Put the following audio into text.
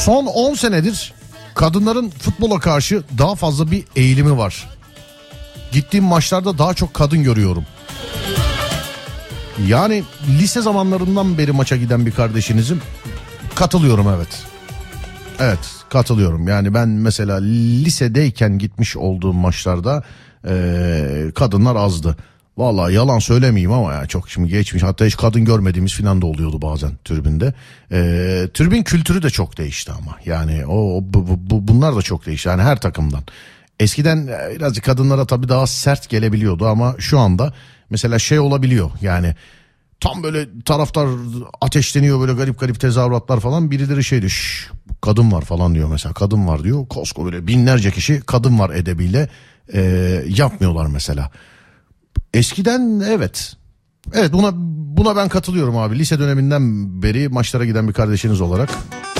Son 10 senedir kadınların futbola karşı daha fazla bir eğilimi var. Gittiğim maçlarda daha çok kadın görüyorum. Yani lise zamanlarından beri maça giden bir kardeşinizim. Katılıyorum, evet. Evet, katılıyorum. Yani ben mesela lisedeyken gitmiş olduğum maçlarda kadınlar azdı. Vallahi yalan söylemeyeyim ama ya çok şimdi geçmiş. Hatta hiç kadın görmediğimiz falan da oluyordu bazen tribünde. Tribün kültürü de çok değişti ama. Yani bunlar da çok değişti. Yani her takımdan. Eskiden birazcık kadınlara tabii daha sert gelebiliyordu ama şu anda mesela şey olabiliyor. Yani tam böyle taraftar ateşleniyor, böyle garip garip tezahüratlar falan. Birileri şey diyor, kadın var falan diyor mesela. Kadın var diyor. Kosko böyle binlerce kişi kadın var edebiyle yapmıyorlar mesela. Eskiden evet. Evet, buna ben katılıyorum abi. Lise döneminden beri maçlara giden bir kardeşiniz olarak.